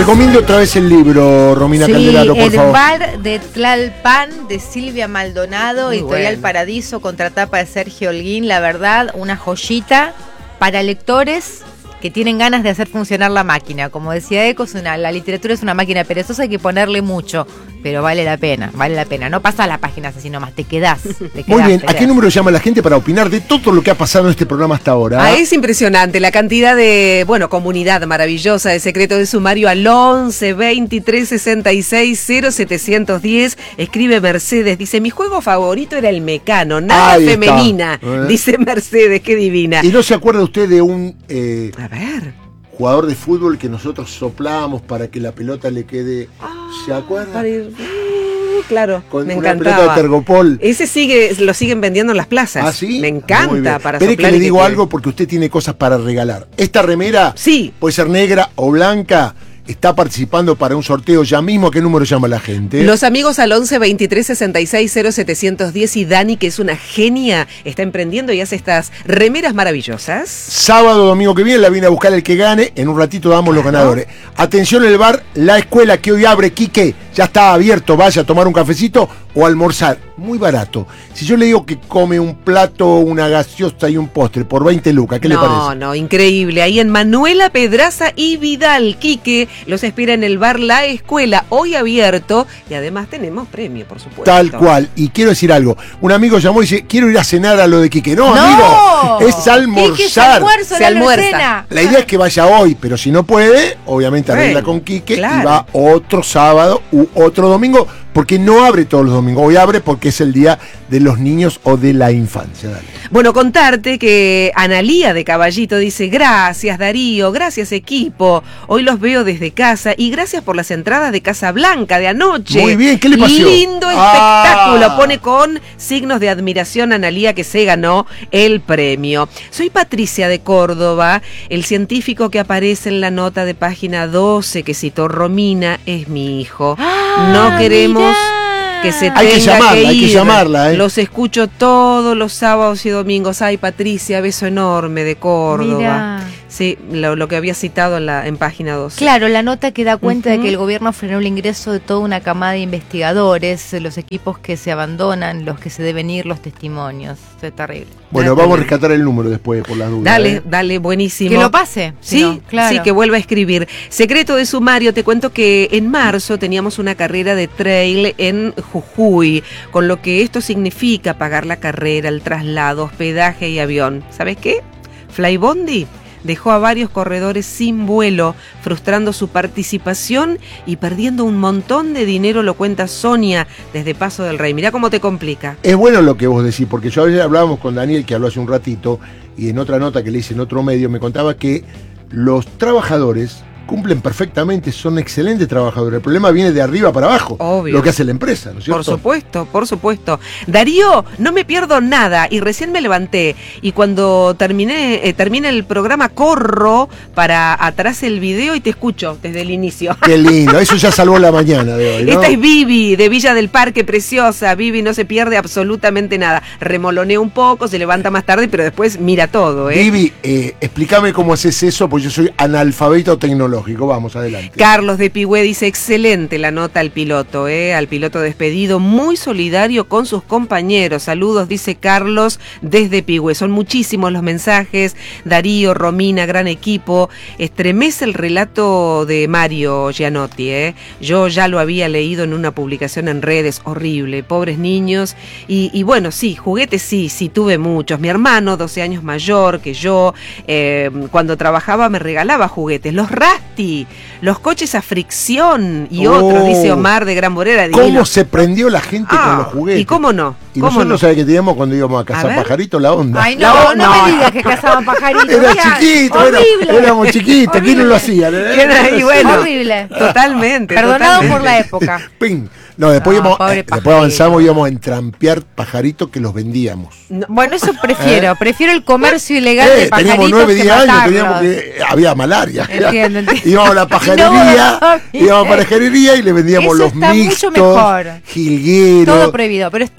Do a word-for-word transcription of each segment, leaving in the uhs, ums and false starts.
recomiende otra vez el libro, Romina sí, Candelaro, por el favor. El bar de Tlalpan, de Silvia Maldonado, Muy Editorial bueno. Paradiso, contratapa de Sergio Holguín. La verdad, una joyita para lectores que tienen ganas de hacer funcionar la máquina. Como decía Eco, es una, la literatura es una máquina perezosa, hay que ponerle mucho, pero vale la pena, vale la pena. No pasas las páginas así nomás, te quedás. Te quedás Muy bien, te ¿a quedás. qué número llama la gente para opinar de todo lo que ha pasado en este programa hasta ahora? Ah, es impresionante la cantidad de, bueno, comunidad maravillosa de Secreto de Sumario al once veintitrés sesenta y seis cero setecientos diez. Escribe Mercedes, dice, mi juego favorito era el Mecano, nada Ahí femenina, está. dice Mercedes, qué divina. ¿Y no se acuerda usted de un eh, A ver. jugador de fútbol que nosotros soplamos para que la pelota le quede? Ah, ¿Se acuerda? Para ir, uh, claro, Con me una encantaba. pelota de Tergopol. Ese sigue, lo siguen vendiendo en las plazas. ¿Ah, sí? Me encanta para Espere soplar que le y digo que algo porque usted tiene cosas para regalar. Esta remera sí. puede ser negra o blanca. Está participando para un sorteo ya mismo. ¿A qué número llama la gente? Los amigos al once veintitrés sesenta y seis cero setecientos diez y Dani, que es una genia, está emprendiendo y hace estas remeras maravillosas. Sábado, domingo que viene la viene a buscar el que gane. En un ratito damos los ganadores. Atención, el bar La Escuela, que hoy abre, Quique. Ya está abierto. Vaya a tomar un cafecito o almorzar. Muy barato. Si yo le digo que come un plato, una gaseosa y un postre por veinte lucas, ¿qué no, le parece? No, no, increíble. Ahí en Manuela Pedraza y Vidal, Quique, los espera en el bar La Escuela, hoy abierto, y además tenemos premio, por supuesto. Tal cual. Y quiero decir algo. Un amigo llamó y dice, quiero ir a cenar a lo de Quique. No, no amigo, es almorzar. Quique, es almuerzo, se la almuerza. cena. La idea es que vaya hoy, pero si no puede, obviamente arregla bueno, con Quique claro. y va otro sábado u otro domingo, porque no abre todos los domingos. Hoy abre porque es el día de los niños o de la infancia. Dale. Bueno, contarte que Analía de Caballito dice, gracias Darío, gracias equipo, hoy los veo desde casa y gracias por las entradas de Casa Blanca de anoche. Muy bien, ¿qué le pasó? Lindo Ah. espectáculo, pone con signos de admiración Analía, que se ganó el premio. Soy Patricia de Córdoba, el científico que aparece en la nota de página doce que citó Romina es mi hijo. Ah, no queremos... mirá. Que se Hay tenga que llamarla, que ir. hay que llamarla, ¿eh? Los escucho todos los sábados y domingos. Ay, Patricia, beso enorme de Córdoba. Mirá. Sí, lo, lo que había citado en la en página doce. Claro, la nota que da cuenta Uh-huh. de que el gobierno frenó el ingreso de toda una camada de investigadores, los equipos que se abandonan, los que se deben ir, los testimonios. Es terrible. Bueno, Ya vamos a está. rescatar el número después por las dudas. Dale, ¿eh? dale, buenísimo. Que lo pase. Sí, si no, claro. sí, que vuelva a escribir. Secreto de Sumario, te cuento que en marzo teníamos una carrera de trail en Jujuy, con lo que esto significa pagar la carrera, el traslado, hospedaje y avión. ¿Sabes qué? Flybondi dejó a varios corredores sin vuelo, frustrando su participación y perdiendo un montón de dinero, lo cuenta Sonia desde Paso del Rey. Mirá cómo te complica. Es bueno lo que vos decís, porque yo a veces hablábamos con Daniel, que habló hace un ratito, y en otra nota que le hice en otro medio, me contaba que los trabajadores cumplen perfectamente, son excelentes trabajadores. El problema viene de arriba para abajo, Obvio. lo que hace la empresa, ¿no es cierto? Por supuesto, por supuesto. Darío, no me pierdo nada y recién me levanté y cuando terminé eh, termina el programa corro para atrás el video y te escucho desde el inicio. Qué lindo, eso ya salvó la mañana de hoy, ¿no? Esta es Vivi, de Villa del Parque, preciosa. Vivi no se pierde absolutamente nada. Remolonea un poco, se levanta más tarde, pero después mira todo, ¿eh? Vivi, eh, explícame cómo haces eso, porque yo soy analfabeto tecnológico. Vamos, adelante. Carlos de Pigüé dice, excelente la nota al piloto, ¿eh? Al piloto despedido, muy solidario con sus compañeros. Saludos, dice Carlos desde Pigüé. Son muchísimos los mensajes. Darío, Romina, gran equipo. Estremece el relato de Mario Gianotti, ¿eh? Yo ya lo había leído en una publicación en redes, horrible, pobres niños. Y, y bueno, sí, juguetes sí, sí, tuve muchos. Mi hermano, doce años mayor que yo, eh, cuando trabajaba me regalaba juguetes. Los Rasti, los coches a fricción y Oh. otros, dice Omar de Gran Morera. ¿Cómo divino. se prendió la gente Ah, con los juguetes? ¿y cómo no? Y ¿Cómo nosotros, no? ¿sabes qué teníamos cuando íbamos a cazar ver. pajaritos? La onda. Ay, La- no, no, no. me digas que cazaban pajaritos. Era Mira, chiquito, era- horrible. éramos chiquitos, ¿quién no lo hacía? Era- y bueno, Horrible. Totalmente. Perdonado totalmente. por la época. Ping. No, después, No, íbamos, pobre eh, después pajarito. avanzamos y íbamos a entrampear pajaritos que los vendíamos. No. Bueno, eso prefiero. ¿Eh? Prefiero el comercio ilegal Eh, de pajaritos teníamos nueve, que diez años, matarlos. teníamos que, había malaria. Entiendo, entiendo. Íbamos a la pajarería, No, no, íbamos a la pajarería y le vendíamos Eso los está mixtos, mucho mejor. jilgueros. Todo prohibido, pero está mejor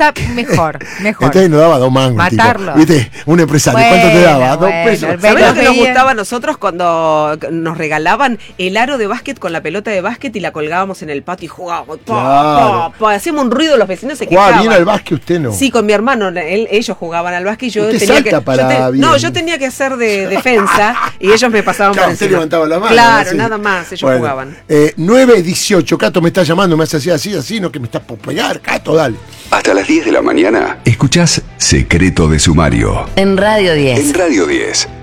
Mejor, mejor. Entonces nos daba dos mangos. Matarlo. Tipo, ¿viste? Un empresario. Bueno, ¿Cuánto te daba? bueno, Dos pesos. el ¿Sabés lo que nos veía. gustaba a nosotros cuando nos regalaban el aro de básquet con la pelota de básquet y la colgábamos en el patio y jugábamos? Pa, Claro. pa, pa, hacíamos un ruido, los vecinos se Jugaba quejaban. bien al básquet usted, ¿no? Sí, con mi hermano, él- ellos jugaban al básquet y yo Usted tenía salta que. yo para te- bien. no, yo tenía que hacer de defensa y ellos me pasaban Claro, por usted encima. levantaba la mano. Claro, así. nada más, ellos Bueno, jugaban. Eh, nueve dieciocho, Cato me está llamando, me hace así, así, así, no que me está por pegar, Cato, dale. Hasta las diez de la mañana escuchás Secreto de Sumario En Radio diez. en Radio diez.